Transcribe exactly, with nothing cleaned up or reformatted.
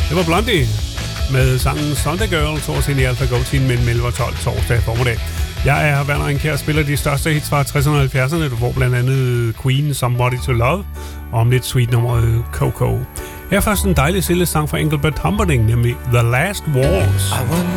Det var Blondie med sangen Sunday Girl, to år siden i Alpha Go-tiden mellem elleve og tolv torsdag formiddag. Jeg er Werner Enkjær og spiller de største hits fra tresserne og halvfjerdserne. Du får blandt andet Queen, Somebody to Love, og om lidt sweet nummeret Coco. Her først en dejlig stille sang fra Engelbert Humperdinck, nemlig The Last Waltz.